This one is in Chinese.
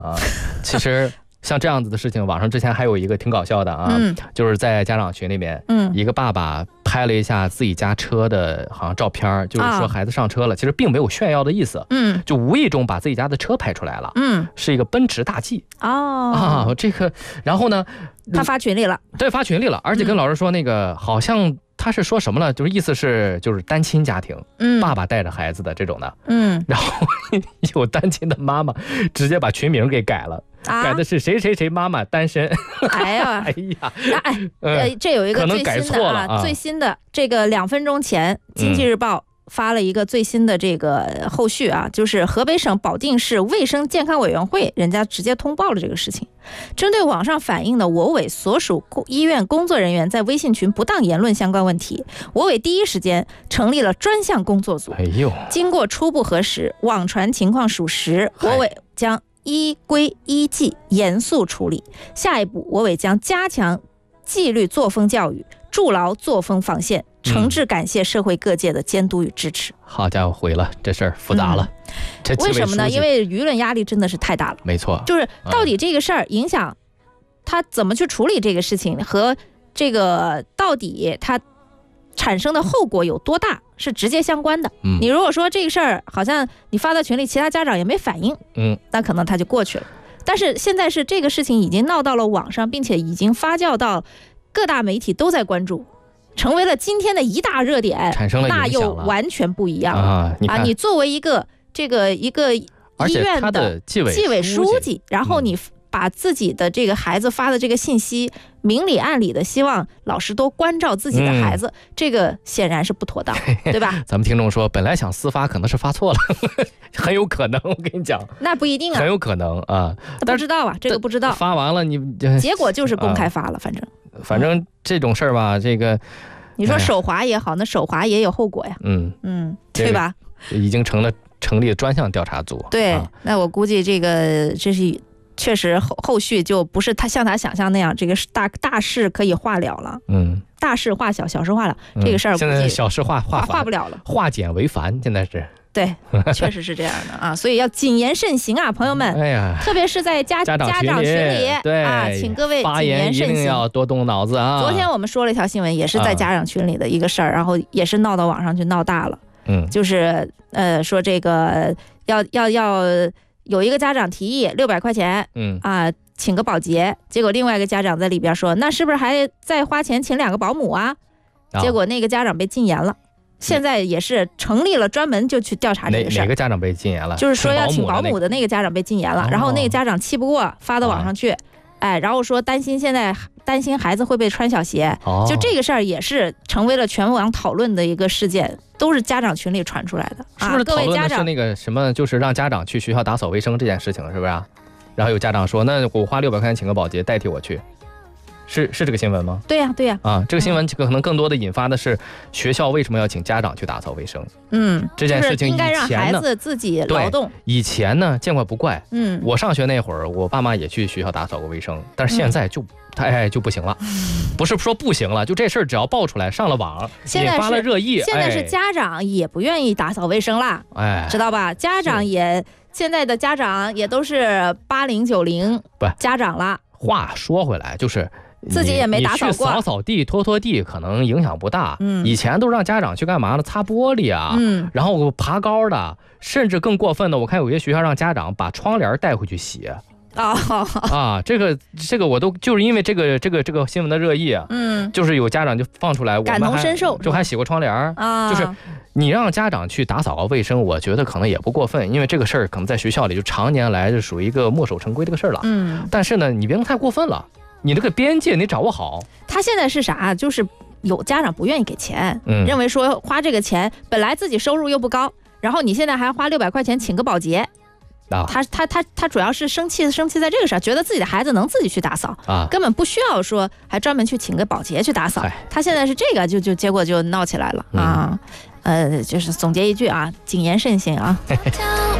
啊。其实像这样子的事情，网上之前还有一个挺搞笑的啊，就是在家长群里面，一个爸爸拍了一下自己家车的好像照片，就是说孩子上车了，其实并没有炫耀的意思，就无意中把自己家的车拍出来了，是一个奔驰大 G 这个，然后呢， 他发群里了， 对，发群里了，而且跟老师说那个好像。他是说什么了？就是意思是就是单亲家庭，爸爸带着孩子的这种的，然后有单亲的妈妈直接把群名给改了，改的是谁谁谁妈妈单身。 哎呀，这有一个可能改错了最新的这个2分钟前，经济日报发了一个最新的这个后续啊，就是河北省保定市卫生健康委员会人家直接通报了这个事情。针对网上反映的我委所属医院工作人员在微信群不当言论相关问题，我委第一时间成立了专项工作组。经过初步核实，网传情况属实，我委将依规依纪严肃处理。下一步，我委将加强纪律作风教育，筑牢作风防线，诚挚感谢社会各界的监督与支持。 好家伙，毁了，这事儿复杂了。 为什么呢？因为舆论压力真的是太大了。 没错， 就是到底这个事儿影响他怎么去处理这个事情，和这个到底他产生的后果有多大是直接相关的。你如果说这个事儿好像你发到群里，其他家长也没反应，那可能他就过去了。但是现在是这个事情已经闹到了网上，并且已经发酵到各大媒体都在关注，成为了今天的一大热点， 产生了影响了， 那又完全不一样了你作为一个医院的纪委书记，然后你把自己的这个孩子发的这个信息明里暗里的希望老师多关照自己的孩子，这个显然是不妥当，对吧？ 咱们听众说本来想私发，可能是发错了，很有可能，我跟你讲， 那不一定啊， 很有可能啊， 不知道啊，这个不知道。 发完了你结果就是公开发了， 反正这种事儿吧，这个你说手滑也好，那手滑也有后果呀，对吧？ 已经成立了专项调查组。 对，那我估计这是确实后续就不是他像他想象那样，这个大事可以化了了。大事化小，小事化了，这个事儿现在小事化不了了， 化简为繁，现在是。 对，确实是这样的啊，所以要谨言慎行啊，朋友们。特别是在家长群里， 对请各位发言一定要多动脑子啊。 昨天我们说了一条新闻，也是在家长群里的一个事儿，然后也是闹到网上去闹大了。就是说这个要有一个家长提议600块钱，请个保洁，结果另外一个家长在里边说，那是不是还再花钱请2个保姆啊？结果那个家长被禁言了。现在也是成立了专门就去调查这个事儿。 哪个家长被禁言了？ 就是说要请保姆的那个家长被禁言了，然后那个家长气不过发到网上去，然后说担心孩子会被穿小鞋，就这个事儿也是成为了全网讨论的一个事件，都是家长群里传出来的。 是不是讨论的是那个什么，就是让家长去学校打扫卫生这件事情，是不是啊？然后有家长说，那我花600块钱请个保洁代替我去。是这个新闻吗？ 对呀。 这个新闻可能更多的引发的是学校为什么要请家长去打扫卫生。这件事情应该让孩子自己劳动。 以前呢见怪不怪。我上学那会儿，我爸妈也去学校打扫过卫生，但是现在就不行了。不是说不行了，就这事儿只要爆出来上了网，引发了热议， 现在是家长也不愿意打扫卫生啦，知道吧？现在的家长也都是80、90家长了。 话说回来，就是自己也没打扫过， 你去扫地拖地可能影响不大。以前都是让家长去干嘛呢？擦玻璃啊，然后爬高的，甚至更过分的，我看有些学校让家长把窗帘带回去洗。这个我都就是因为这个新闻的热议啊，就是有家长就放出来，我们感同身受， 就还洗过窗帘就是你让家长去打扫个卫生，我觉得可能也不过分，因为这个事儿可能在学校里就常年来就属于一个墨守成规这个事儿了。但是呢，你别太过分了，你这个边界你掌握好。他现在是啥？就是有家长不愿意给钱，认为说花这个钱本来自己收入又不高，然后你现在还花600块钱请个保洁。他主要是生气在这个事儿，觉得自己的孩子能自己去打扫根本不需要说还专门去请个保洁去打扫。他现在是这个，就结果就闹起来了就是总结一句啊，谨言慎行啊。